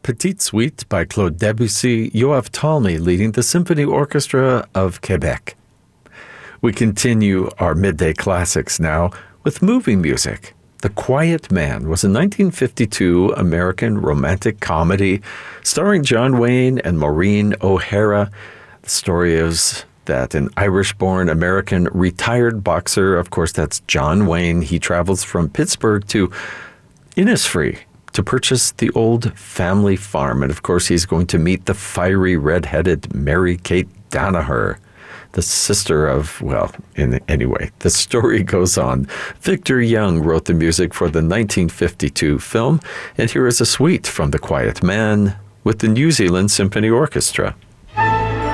Petite Suite by Claude Debussy, Yoav Talmy leading the Symphony Orchestra of Quebec. We continue our midday classics now with movie music. The Quiet Man was a 1952 American romantic comedy starring John Wayne and Maureen O'Hara. The story is that an Irish-born American retired boxer, of course that's John Wayne, he travels from Pittsburgh to Innisfree to purchase the old family farm. And of course, he's going to meet the fiery red-headed Mary Kate Danaher, the sister of, anyway, the story goes on. Victor Young wrote the music for the 1952 film, and here is a suite from The Quiet Man with the New Zealand Symphony Orchestra.